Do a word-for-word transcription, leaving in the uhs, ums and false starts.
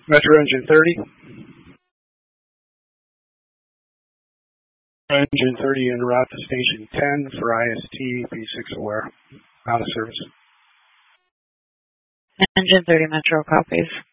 Metro Engine thirty. Engine thirty en route to Station ten for I S T, P six aware. Out of service. Engine thirty Metro copies.